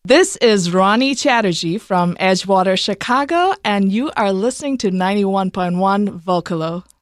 This is Ronnie Chatterjee from Edgewater, Chicago, and you are listening to 91.1 Vocalo.